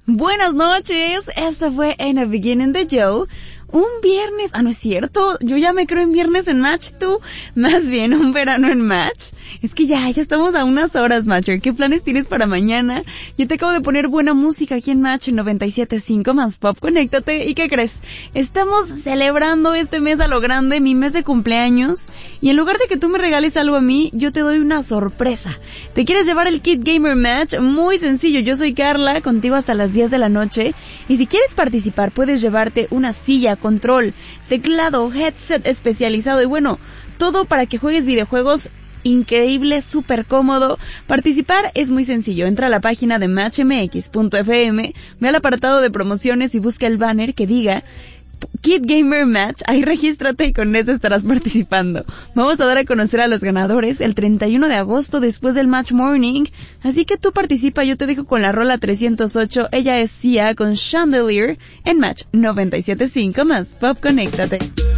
Buenas noches, esta fue In the Beginning de Joe. Un viernes, no es cierto, yo ya me creo en viernes en Match, tú, más bien un verano en Match. Es que ya estamos a unas horas, Matcher. ¿Qué planes tienes para mañana? Yo te acabo de poner buena música aquí en Match 97.5 más Pop, conéctate. ¿Y qué crees? Estamos celebrando este mes a lo grande, mi mes de cumpleaños, y en lugar de que tú me regales algo a mí, yo te doy una sorpresa. ¿Te quieres llevar el Kit Gamer Match? Muy sencillo, yo soy Carla, contigo hasta las 10 de la noche, y si quieres participar puedes llevarte una silla, control, teclado, headset especializado y bueno, todo para que juegues videojuegos increíble, súper cómodo. Participar es muy sencillo, entra a la página de matchmx.fm, ve al apartado de promociones y busca el banner que diga Kid Gamer Match, ahí regístrate y con eso estarás participando. Vamos a dar a conocer a los ganadores el 31 de agosto después del Match Morning, así que tú participa, yo te dejo con la rola 308, ella es Sia con Chandelier en Match 97.5 más Pop, conéctate.